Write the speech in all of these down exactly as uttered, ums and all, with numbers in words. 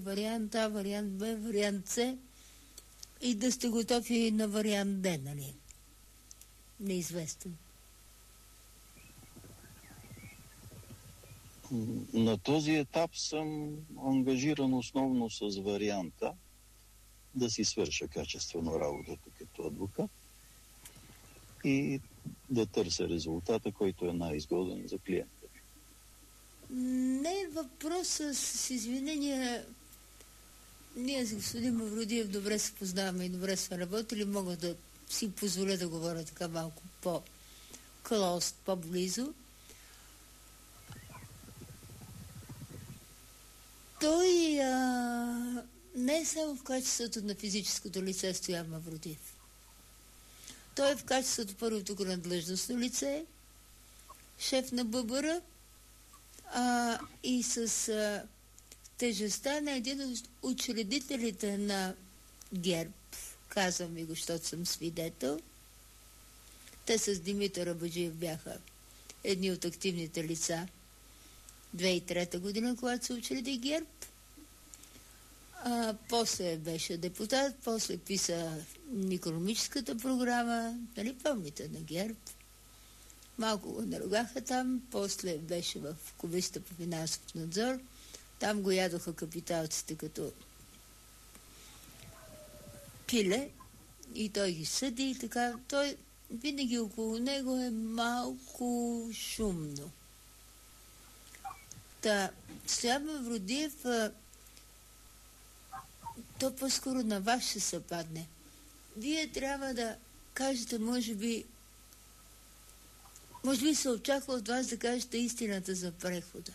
вариант А, вариант Б, вариант С и да сте готови на вариант Д, нали? Неизвестен. На този етап съм ангажиран основно с варианта да си свърша качествено работата като адвокат и да търся резултата, който е най-изгоден за клиента. Не е въпрос с извинения. Ние с господин Мавродиев добре се познаваме и добре сме работили. Мога да си позволя да говоря така малко по-клост, по-близо. Той а, не е само в качеството на физическото лице Стоян Мавродиев. Той е в качеството първо тук на длъжностно лице, шеф на ББР, а, и с а, тежестта на един от учредителите на ГЕРБ. Казвам ви го, защото съм свидетел. Те с Димитър Абаджиев бяха едни от активните лица две хиляди и трета година, когато се учреди ГЕРБ. А, после беше депутат, после писа икономическата програма, нали помните, на ГЕРБ. Малко го наругаха там, после беше в Комисията по финансов надзор. Там го ядоха капиталците като пиле и той ги съди и така. Той винаги около него е малко шумно. Та, Стоян Мавродиев, то по-скоро на вас ще се падне. Вие трябва да кажете, може би, може би се очаква от вас да кажете истината за прехода.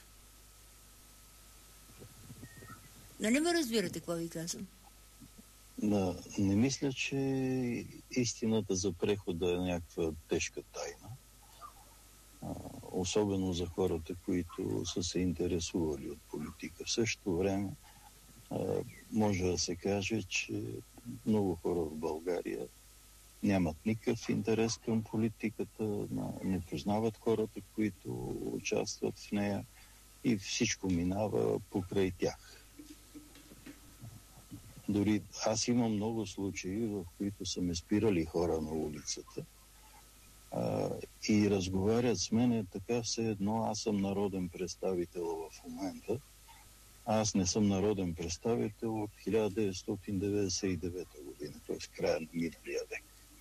Нали ме разбирате какво ви казвам? Да, не мисля, че истината за прехода е някаква тежка тайна. А, особено за хората, които са се интересували от политика. В същото време а, може да се каже, че много хора в България нямат никакъв интерес към политиката, не познават хората, които участват в нея и всичко минава покрай тях. Дори аз имам много случаи, в които са ме спирали хора на улицата а, и разговарят с мене така все едно аз съм народен представител в момента. Аз не съм народен представител от хиляда деветстотин деветдесет и девета година, т.е. края на миналия век.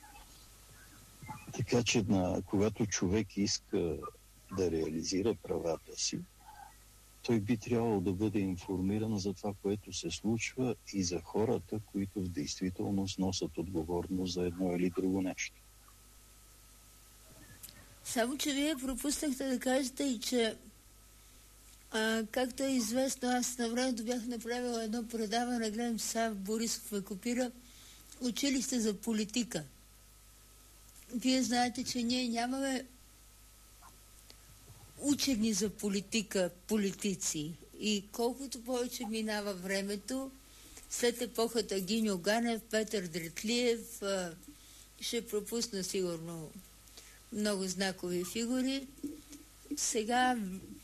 Така че на, когато човек иска да реализира правата си, той би трябвало да бъде информиран за това, което се случва и за хората, които в действителност носят отговорност за едно или друго нещо. Само, че вие пропуснахте да кажете и, че а, както е известно, аз на времето бях направила едно предаване, гледам сега Борисов ме копира, училище за политика. Вие знаете, че ние нямаме учени за политика, политици. И колкото повече минава времето, след епохата Гиньо Ганев, Петър Дретлиев, ще пропусна сигурно много знакови фигури. Сега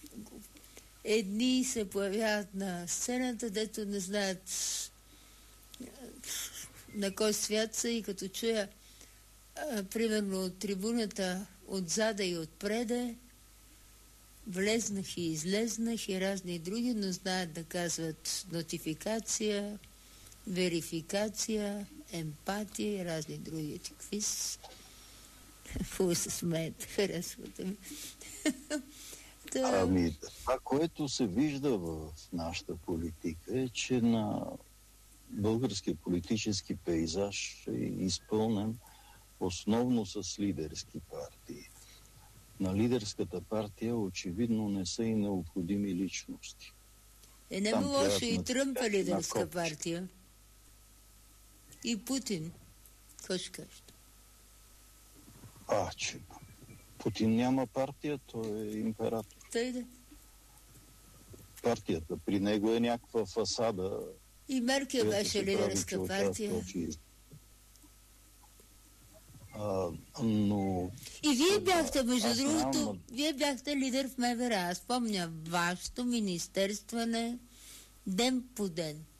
едни се появяват на сцената, дето не знаят на кой свят са и като чуя а, примерно от трибуната отзада и отпреде, влезнах и излезнах и разни други, но знаят да казват нотификация, верификация, емпатия и разни други. Какви с... Фу, се смеят, харесвате ми. Ами, това, което се вижда в нашата политика е, че на българския политически пейзаж е изпълнен основно с лидерски партии. На лидерската партия очевидно не са и необходими личности. Е, не лошо и Тръмп е лидерска партия. И Путин. Какво ще кажете? А, че Путин няма партия, той е император. Тъй да. Партията при него е някаква фасада. И Меркел беше лидерска партия. А, но... И вие бяхте, между аз другото, нямам... вие бяхте лидер в МВР. Аз помня вашето министерстване, ден по ден.